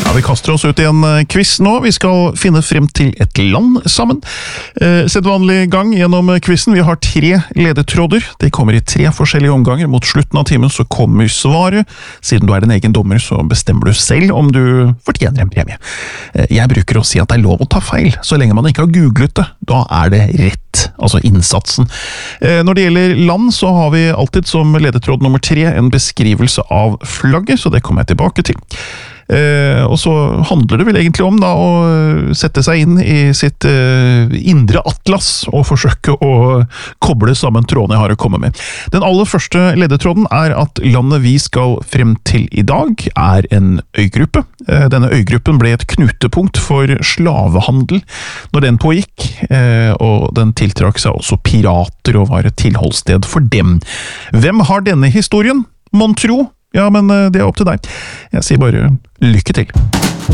Ja, vi kaster oss ut i en quiz nå. Vi skal finne frem til et land sammen. Sedvanlig gang gjennom quizen. Vi har 3 ledetråder. De kommer i 3 forskjellige omganger. Mot slutten av timen så kommer svaret. Siden du er din egen dommer, så bestemmer du selv om du fortjener en premie. Jeg bruker å si at det er lov å ta feil, så lenge man ikke har googlet det. Da er det rett, altså innsatsen. Når det gjelder land, så har vi alltid som ledetråd nummer 3 en beskrivelse av flagget, så det kommer jeg tilbake til. Og så handler det vel egentlig om da, å sette seg inn i sitt indre atlas og forsøke å koble sammen trådene jeg har å komme med. Den aller første ledetråden er at landet vi skal frem til i dag er en øygruppe. Denne øygruppen ble et knutepunkt for slavehandel når den pågikk, og den tiltrakk seg også pirater og var et tilholdssted for dem. Hvem har denne historien? Mon tro? Ja, men det er opp til deg. Jeg sier bare lykke til.